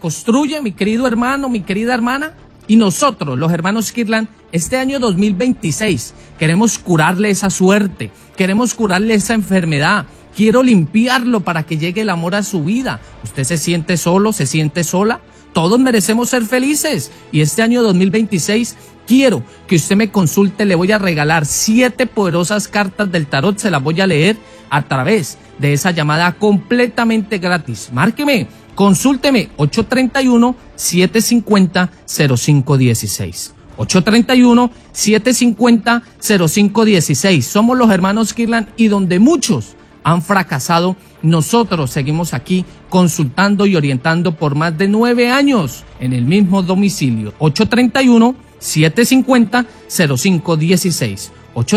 construye, mi querido hermano, mi querida hermana. Y nosotros, los hermanos Kirtland, este año 2026, queremos curarle esa suerte, queremos curarle esa enfermedad. Quiero limpiarlo para que llegue el amor a su vida. ¿Usted se siente solo, se siente sola? Todos merecemos ser felices. Y este año 2026 quiero que usted me consulte. Le voy a regalar 7 poderosas cartas del tarot. Se las voy a leer a través de esa llamada completamente gratis. Márqueme, consúlteme 831-750-0516. 831-750-0516. Somos los hermanos Kirtland y donde muchos han fracasado, nosotros seguimos aquí consultando y orientando por más de 9 años en el mismo domicilio. 831-750-0516.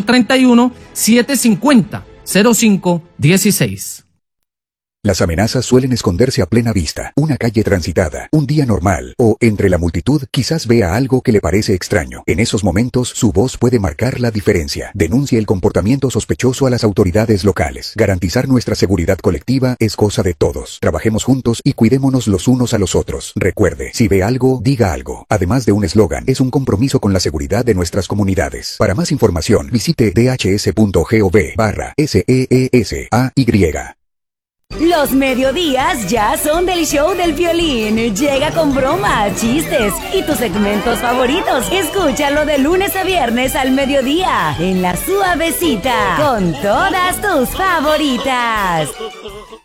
831-750-0516. Las amenazas suelen esconderse a plena vista, una calle transitada, un día normal, o, entre la multitud, quizás vea algo que le parece extraño. En esos momentos, su voz puede marcar la diferencia. Denuncie el comportamiento sospechoso a las autoridades locales. Garantizar nuestra seguridad colectiva es cosa de todos. Trabajemos juntos y cuidémonos los unos a los otros. Recuerde, si ve algo, diga algo. Además de un eslogan, es un compromiso con la seguridad de nuestras comunidades. Para más información, visite dhs.gov/SEESAY. Los mediodías ya son del show del violín. Llega con bromas, chistes y tus segmentos favoritos. Escúchalo de lunes a viernes al mediodía en La Suavecita con todas tus favoritas.